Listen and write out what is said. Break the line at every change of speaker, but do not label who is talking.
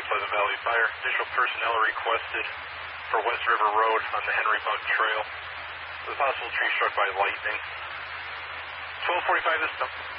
Pleasant Valley Fire. Additional personnel are requested for West River Road on the Henry Buck Trail. With a possible tree struck by lightning. 1245 this time.